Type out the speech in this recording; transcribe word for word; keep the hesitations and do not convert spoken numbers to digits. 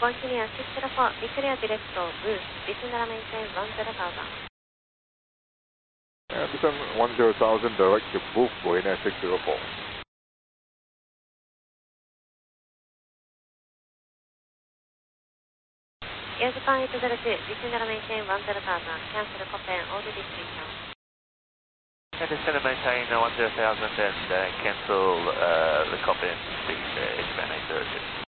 Continue six zero four, declare direct to Booth, descend and maintain one zero thousand. Uh, descend one zero thousand, direct to Booth, Buena six zero four. Air Japan eight zero two, descend and maintain one zero thousand, cancel Copen, all the destination. And descend and maintain one zero thousand and uh, cancel uh, the Copen, please, uh, Air Japan eight zero two.